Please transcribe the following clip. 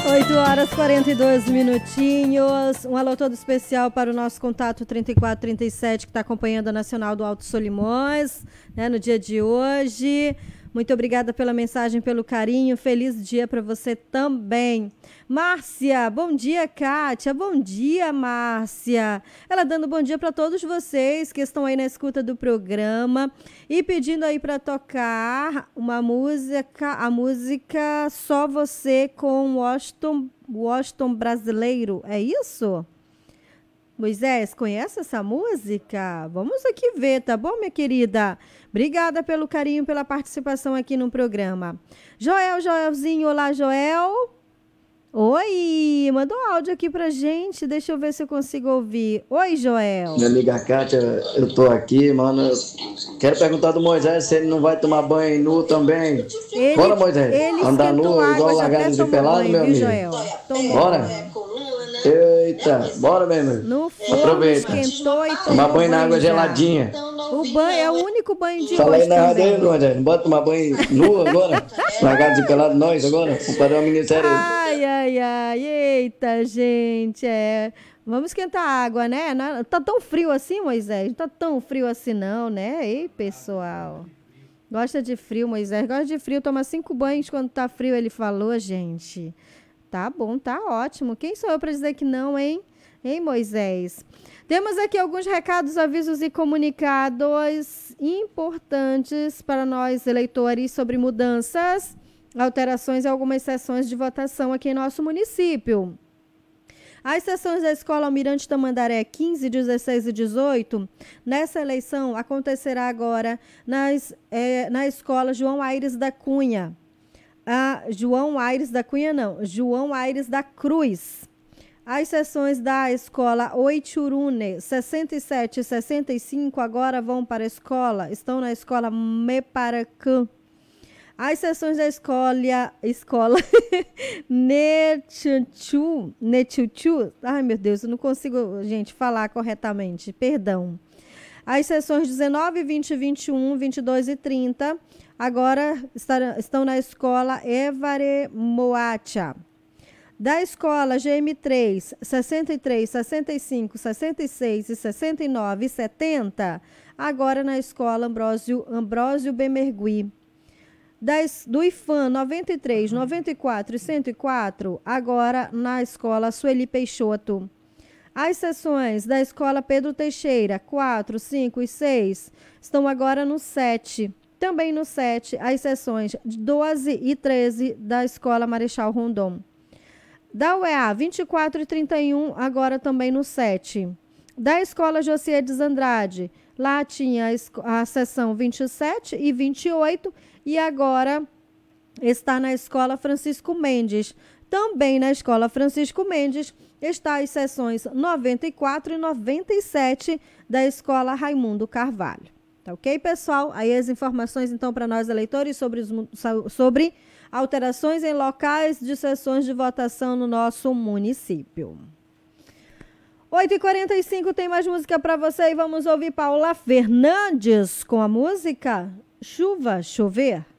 8h42. Um alô todo especial para o nosso contato 3437 que está acompanhando a Nacional do Alto Solimões, né, no dia de hoje. Muito obrigada pela mensagem, pelo carinho. Feliz dia para você também. Márcia, bom dia, Kátia. Bom dia, Márcia. Ela dando bom dia para todos vocês que estão aí na escuta do programa e pedindo aí para tocar uma música, a música Só Você com Washington Brasileiro. É isso? Moisés, conhece essa música? Vamos aqui ver, tá bom, minha querida? Obrigada pelo carinho, pela participação aqui no programa. Joelzinho, olá, Joel. Oi, mandou áudio aqui pra gente, deixa eu ver se eu consigo ouvir. Oi, Joel. Minha amiga Kátia, eu tô aqui, mano. Quero perguntar do Moisés se ele não vai tomar banho nu também. Bora, Moisés. Andar nu igual largado de pelado, meu amigo. Joel? Bora. Eita, bora, meu irmão. No forno, aproveita. Esquentou e tomar banho na água geladinha. O banho é o único banho de Fala aí na rádio aí, também. Moisés. Não bota tomar banho nu agora? Largado de pelado nós agora? Vamos fazer uma minissérie aí. Ai, eita, gente, vamos esquentar a água, né? Tá tão frio assim, Moisés? Não tá tão frio assim não, né? Ei, pessoal. Gosta de frio, Moisés? Gosta de frio, toma 5 banhos quando tá frio, ele falou, gente. Tá bom, tá ótimo. Quem sou eu para dizer que não, hein? Hein, Moisés? Temos aqui alguns recados, avisos e comunicados importantes para nós, eleitores, sobre mudanças, alterações e algumas sessões de votação aqui em nosso município. As sessões da Escola Almirante Tamandaré 15, 16 e 18, nessa eleição acontecerá agora na Escola João Aires da Cunha. João Aires da Cruz. As sessões da Escola Oichurune 67 e 65 agora estão na Escola Meparacã. As sessões da escola Nechuchu, ai meu Deus, eu não consigo, gente, falar corretamente, perdão. As sessões 19, 20, 21, 22 e 30 agora estão na Escola Evare Moacha. Da Escola GM3, 63, 65, 66 e 69 e 70, agora na Escola Ambrósio Bemergui. Do IFAM 93, 94 e 104, agora na Escola Sueli Peixoto. As sessões da Escola Pedro Teixeira, 4, 5 e 6, estão agora no 7. Também no 7, as sessões 12 e 13 da Escola Marechal Rondon. Da UEA, 24 e 31, agora também no 7. Da Escola Josias Andrade, lá tinha a sessão 27 e 28, e agora está na Escola Francisco Mendes. Também na Escola Francisco Mendes está as sessões 94 e 97 da Escola Raimundo Carvalho. Tá ok, pessoal? Aí as informações, então, para nós eleitores sobre alterações em locais de sessões de votação no nosso município. 8h45, tem mais música para você e vamos ouvir Paula Fernandes com a música Chuva, Chover.